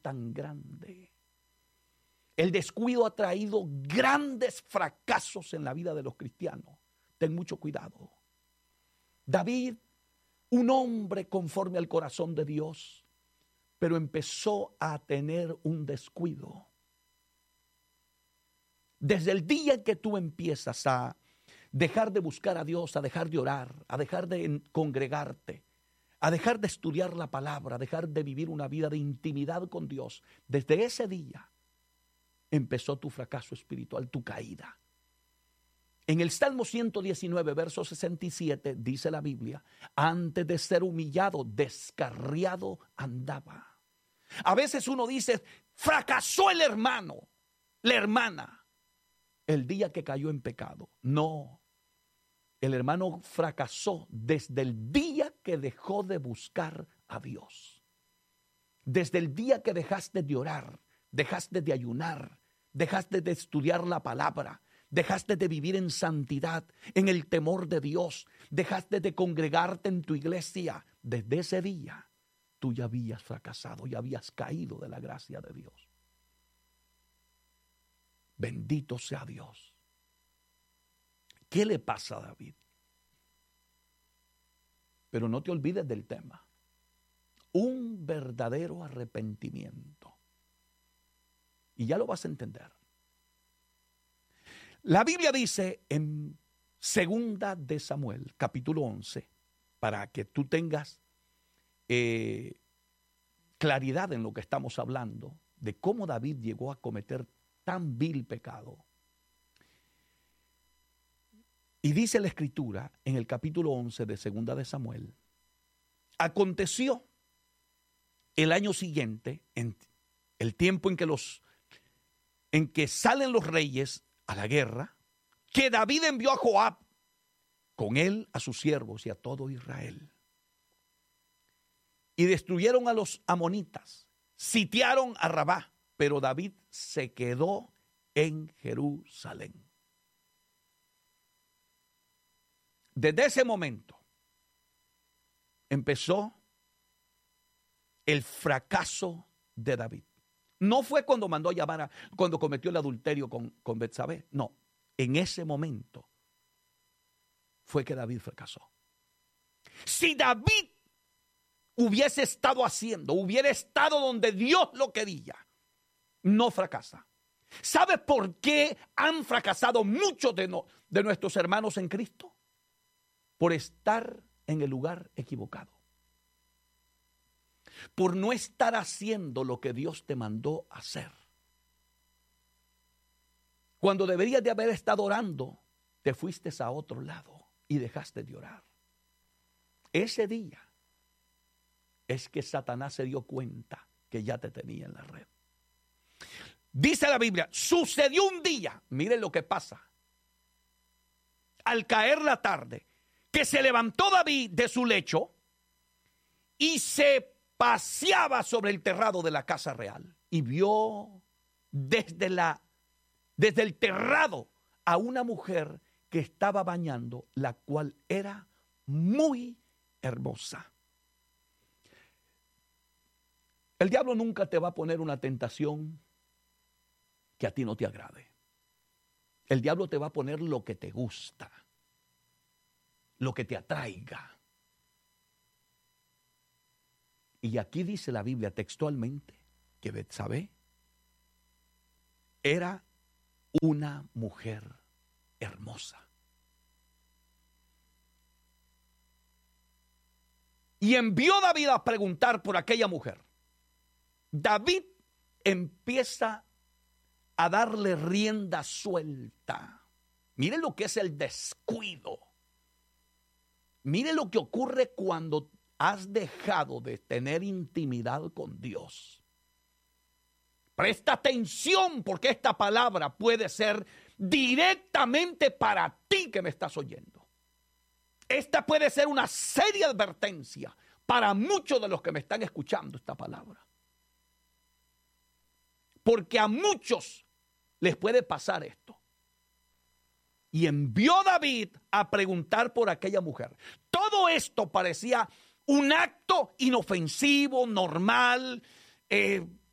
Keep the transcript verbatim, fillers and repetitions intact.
tan grande. El descuido ha traído grandes fracasos en la vida de los cristianos. Ten mucho cuidado. David, un hombre conforme al corazón de Dios, pero empezó a tener un descuido. Desde el día en que tú empiezas a dejar de buscar a Dios, a dejar de orar, a dejar de congregarte, a dejar de estudiar la palabra, a dejar de vivir una vida de intimidad con Dios, desde ese día empezó tu fracaso espiritual, tu caída. En el Salmo ciento diecinueve, verso sesenta y siete, dice la Biblia, antes de ser humillado, descarriado andaba. A veces uno dice, fracasó el hermano, la hermana, el día que cayó en pecado. No, el hermano fracasó desde el día que dejó de buscar a Dios. Desde el día que dejaste de orar, dejaste de ayunar, dejaste de estudiar la palabra, dejaste de vivir en santidad, en el temor de Dios, dejaste de congregarte en tu iglesia. Desde ese día tú ya habías fracasado, ya habías caído de la gracia de Dios. Bendito sea Dios. ¿Qué le pasa a David? Pero no te olvides del tema. Un verdadero arrepentimiento. Y ya lo vas a entender. La Biblia dice en Segunda de Samuel, capítulo once, para que tú tengas eh, claridad en lo que estamos hablando, de cómo David llegó a cometer tan vil pecado. Y dice la Escritura en el capítulo once de Segunda de Samuel, aconteció el año siguiente, en el tiempo en que, los, en que salen los reyes a la guerra, que David envió a Joab, con él a sus siervos y a todo Israel. Y destruyeron a los amonitas, sitiaron a Rabá, pero David se quedó en Jerusalén. Desde ese momento empezó el fracaso de David. No fue cuando mandó a llamar a, cuando cometió el adulterio con, con Betsabé. No, en ese momento fue que David fracasó. Si David hubiese estado haciendo, hubiera estado donde Dios lo quería, no fracasa. ¿Sabe por qué han fracasado muchos de, no, de nuestros hermanos en Cristo? Por estar en el lugar equivocado. Por no estar haciendo lo que Dios te mandó hacer. Cuando deberías de haber estado orando, te fuiste a otro lado y dejaste de orar. Ese día es que Satanás se dio cuenta que ya te tenía en la red. Dice la Biblia, sucedió un día, miren lo que pasa, al caer la tarde, que se levantó David de su lecho y se paseaba sobre el terrado de la casa real y vio desde, la, desde el terrado a una mujer que estaba bañando, la cual era muy hermosa. El diablo nunca te va a poner una tentación que a ti no te agrade. El diablo te va a poner lo que te gusta, lo que te atraiga. Y aquí dice la Biblia textualmente que Betsabé era una mujer hermosa. Y envió David a preguntar por aquella mujer. David empieza a darle rienda suelta. Miren lo que es el descuido. Miren lo que ocurre cuando has dejado de tener intimidad con Dios. Presta atención, porque esta palabra puede ser directamente para ti que me estás oyendo. Esta puede ser una seria advertencia para muchos de los que me están escuchando esta palabra. Porque a muchos les puede pasar esto. Y envió David a preguntar por aquella mujer. Todo esto parecía un acto inofensivo, normal, eh,